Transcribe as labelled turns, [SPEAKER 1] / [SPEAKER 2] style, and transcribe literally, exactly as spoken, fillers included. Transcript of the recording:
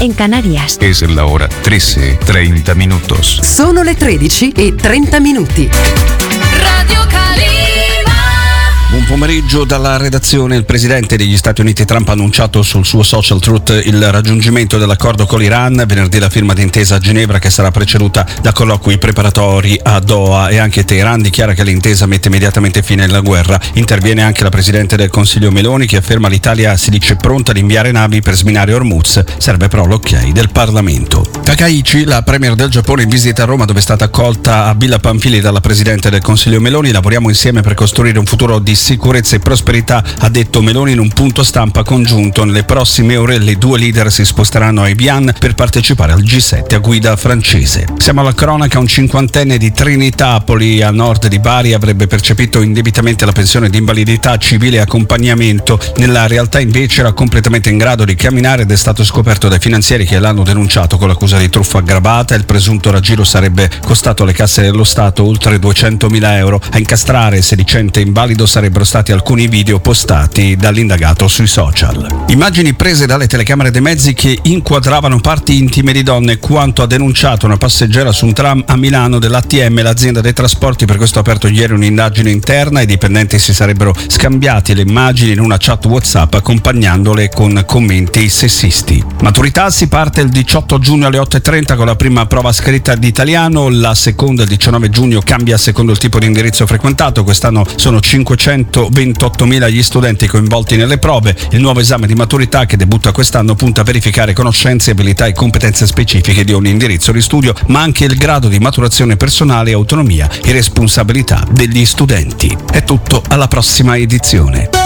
[SPEAKER 1] en Canarias.
[SPEAKER 2] Es la hora trece, treinta minutos.
[SPEAKER 3] Sono le tredici e trenta minuti.
[SPEAKER 4] Radio Calima.
[SPEAKER 5] Buon pomeriggio dalla redazione. Il presidente degli Stati Uniti Trump ha annunciato sul suo social Truth il raggiungimento dell'accordo con l'Iran, venerdì la firma d'intesa a Ginevra che sarà preceduta da colloqui preparatori a Doha, e anche Teheran dichiara che l'intesa mette immediatamente fine alla guerra. Interviene anche la Presidente del Consiglio Meloni che afferma l'Italia si dice pronta ad inviare navi per sminare Hormuz, serve però l'ok del Parlamento. Takaichi, la premier del Giappone, in visita a Roma dove è stata accolta a Villa Pamphili dalla Presidente del Consiglio Meloni. Lavoriamo insieme per costruire un futuro di sicurezza e prosperità, ha detto Meloni in un punto stampa congiunto. Nelle prossime ore le due leader si sposteranno a Evian per partecipare al G sette a guida francese. Siamo alla cronaca. Un cinquantenne di Trinitapoli, a nord di Bari, avrebbe percepito indebitamente la pensione di invalidità civile e accompagnamento. Nella realtà invece era completamente in grado di camminare ed è stato scoperto dai finanzieri che l'hanno denunciato con l'accusa di truffa aggravata. Il presunto raggiro sarebbe costato alle casse dello Stato oltre duecentomila euro. A incastrare il sedicente invalido sarebbero stati alcuni video postati dall'indagato sui social. Immagini prese dalle telecamere dei mezzi che inquadravano parti intime di donne, quanto ha denunciato una passeggera su un tram a Milano dell'A T M, l'azienda dei trasporti. Per questo ha aperto ieri un'indagine interna. I dipendenti si sarebbero scambiati le immagini in una chat WhatsApp accompagnandole con commenti sessisti. Maturità, si parte il diciotto giugno alle otto e trenta con la prima prova scritta di italiano, la seconda il diciannove giugno, cambia secondo il tipo di indirizzo frequentato. Quest'anno sono cinquecentoventottomila gli studenti coinvolti nelle prove. Il nuovo esame di maturità che debutta quest'anno punta a verificare conoscenze, abilità e competenze specifiche di ogni indirizzo di studio, ma anche il grado di maturazione personale, autonomia e responsabilità degli studenti. È tutto, alla prossima edizione.